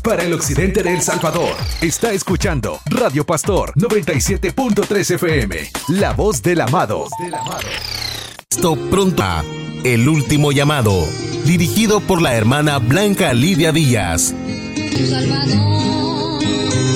para el occidente de El Salvador. Está escuchando Radio Pastor 97.3 FM, la voz del amado. Esto pronto, El Último Llamado, dirigido por la hermana Blanca Lidia Díaz. Salvador,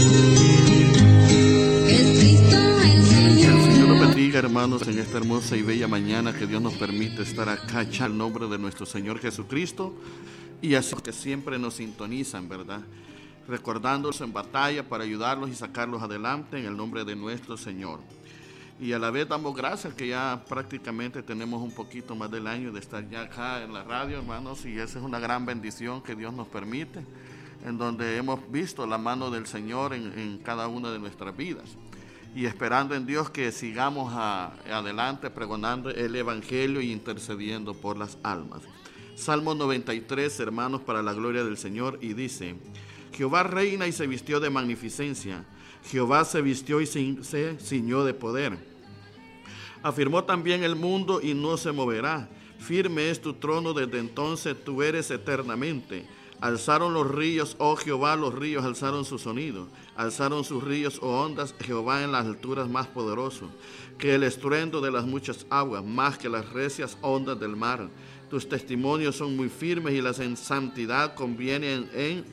es Cristo el Señor. Que el Señor nos bendiga, hermanos, en esta hermosa y bella mañana que Dios nos permite estar acá, en el nombre de nuestro Señor Jesucristo, y así que siempre nos sintonizan, ¿verdad? Recordándolos en batalla para ayudarlos y sacarlos adelante en el nombre de nuestro Señor. Y a la vez damos gracias que ya prácticamente tenemos un poquito más del año de estar ya acá en la radio, hermanos, y esa es una gran bendición que Dios nos permite, en donde hemos visto la mano del Señor en cada una de nuestras vidas. Y esperando en Dios que sigamos adelante pregonando el Evangelio y intercediendo por las almas. Salmo 93, hermanos, para la gloria del Señor, y dice: Jehová reina y se vistió de magnificencia, Jehová se vistió y se ciñó de poder. Afirmó también el mundo y no se moverá, firme es tu trono desde entonces, tú eres eternamente. Alzaron los ríos, oh Jehová, los ríos alzaron su sonido, alzaron sus ríos, oh ondas, Jehová en las alturas más poderoso, que el estruendo de las muchas aguas, más que las recias ondas del mar. Tus testimonios son muy firmes y las en santidad convienen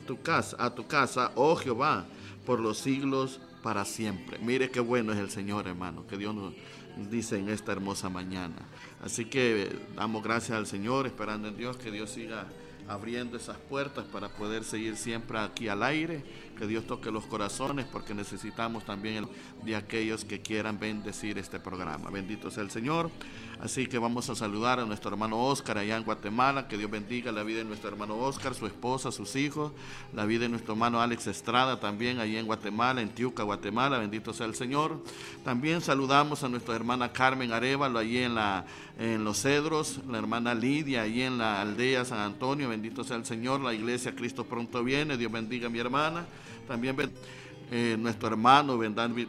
a tu casa, oh Jehová, por los siglos para siempre. Mire qué bueno es el Señor, hermano, que Dios nos dice en esta hermosa mañana. Así que damos gracias al Señor, esperando en Dios que Dios siga abriendo esas puertas para poder seguir siempre aquí al aire, que Dios toque los corazones, porque necesitamos también de aquellos que quieran bendecir este programa. Bendito sea el Señor. Así que vamos a saludar a nuestro hermano Oscar allá en Guatemala. Que Dios bendiga la vida de nuestro hermano Oscar, su esposa, sus hijos, la vida de nuestro hermano Alex Estrada también allá en Guatemala, en Tiuca, Guatemala. Bendito sea el Señor. También saludamos a nuestra hermana Carmen Arevalo allí en Los Cedros, la hermana Lidia allí en la aldea San Antonio. Bendito sea el Señor. La iglesia Cristo pronto viene. Dios bendiga a mi hermana. También nuestro hermano